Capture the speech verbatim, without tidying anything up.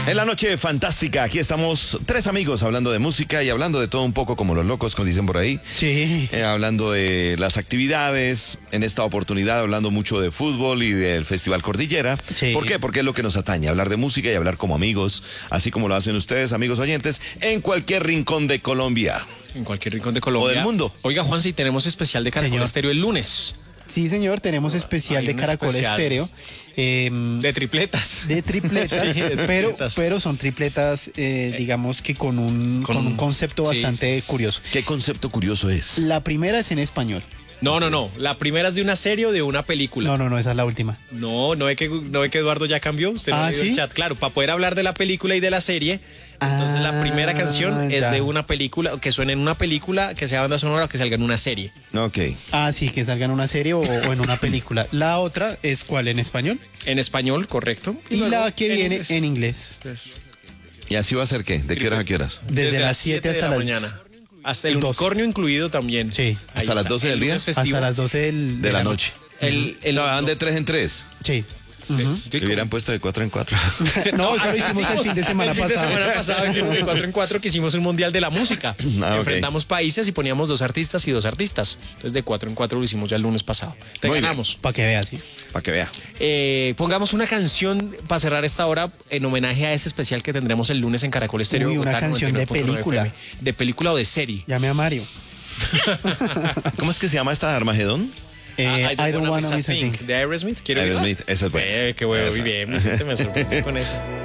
En la noche fantástica, aquí estamos tres amigos hablando de música y hablando de todo un poco como los locos, como dicen por ahí. Sí. Eh, hablando de las actividades, en esta oportunidad hablando mucho de fútbol y del Festival Cordillera. Sí. ¿Por qué? Porque es lo que nos atañe, hablar de música y hablar como amigos, así como lo hacen ustedes, amigos oyentes, en cualquier rincón de Colombia. En cualquier rincón de Colombia. O del mundo. Oiga, Juan, si tenemos especial de Caracol Señor. Estéreo el lunes. Sí, señor, tenemos especial Hay de un Caracol especial. Estéreo. eh, De tripletas. de tripletas, Sí, de pero, tripletas. pero son tripletas, eh, digamos que con un, Con con un un- concepto sí. bastante curioso. ¿Qué concepto curioso es? La primera es en español. No, no, no. La primera es de una serie o de una película. No, no, no, esa es la última. No, no ve que, no ve que Eduardo ya cambió. Usted no Ah, ha leído el ¿sí? chat. Claro, para poder hablar de la película y de la serie. Entonces la primera Ah, canción es ya. de una película, que suene en una película, que sea banda sonora o que salga en una serie. Ok. Ah, sí, que salga en una serie o, o en una película. La otra es ¿cuál? En español. En español, correcto. Y, luego la que viene inglés. en inglés. ¿Y así va a ser qué? ¿De qué horas a qué horas? Desde, las siete hasta de la las mañana. Hasta el doce. unicornio incluido también. Sí. Ahí ¿Hasta las está. doce del El día? lunes festivo. hasta las doce del- De la noche. El, el, No, van de tres en tres. Sí. Te hubieran puesto de cuatro en cuatro. No, eso lo así hicimos el fin de semana el fin pasado. de semana pasado hicimos el cuatro en cuatro que hicimos un mundial de la música. Ah, ok. Enfrentamos países y poníamos dos artistas y dos artistas. Entonces de cuatro en cuatro lo hicimos ya el lunes pasado. Te Muy bien. ganamos. Para que veas, sí. Para que vea. Eh, pongamos una canción para cerrar esta hora en homenaje a ese especial que tendremos el lunes en Caracol Estéreo. Uy, una Bogotá, canción de noventa y nueve punto nueve película. F M. De película o de serie. Llame a Mario. ¿Cómo es que se llama esta de Armagedón? Eh, Ah, I don't wanna miss a thing. De Aerosmith. ¿Quiere oírla? Aerosmith, esa es buena. Eh, qué bueno, Esa. muy bien. Me, siento- me sorprendí con eso.